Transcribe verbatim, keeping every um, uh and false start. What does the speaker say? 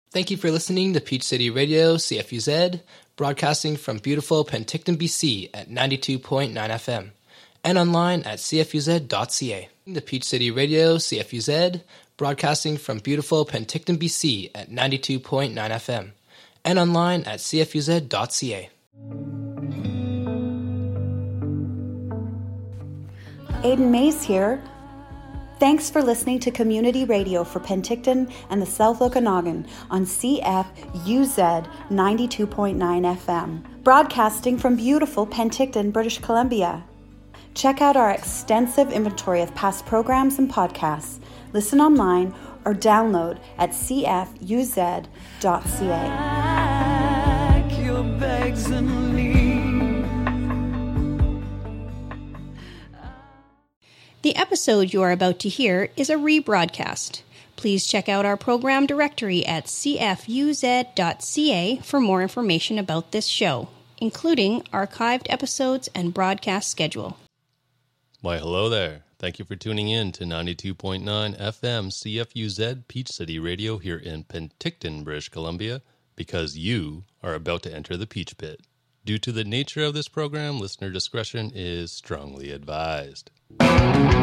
Thank you for listening to Peach City Radio, C F U Z, broadcasting from beautiful Penticton, B C at ninety-two point nine F M, and online at c f u z dot c a. The Peach City Radio, C F U Z, broadcasting from beautiful Penticton, B C at ninety-two point nine F M, and online at c f u z dot c a. Aidan Mays here. Thanks for listening to Community Radio for Penticton and the South Okanagan on C F U Z ninety-two point nine F M, broadcasting from beautiful Penticton, British Columbia. Check out our extensive inventory of past programs and podcasts. Listen online or download at c f u z dot c a. The episode you are about to hear is a rebroadcast. Please check out our program directory at c f u z dot c a for more information about this show, including archived episodes and broadcast schedule. Why, hello there. Thank you for tuning in to ninety-two point nine F M C F U Z Peach City Radio here in Penticton, British Columbia, because you are about to enter the Peach Pit. Due to the nature of this program, listener discretion is strongly advised.